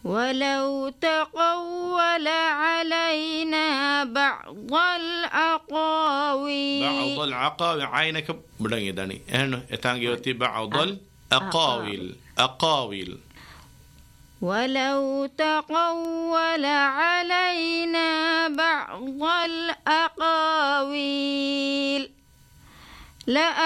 ولو تقول علينا بعض الأقاويل بعض العقاويل عينك بدني داني هنا تانجيوتي بعض الأقاويل أقاويل ولو تقول علينا بعض الأقاويل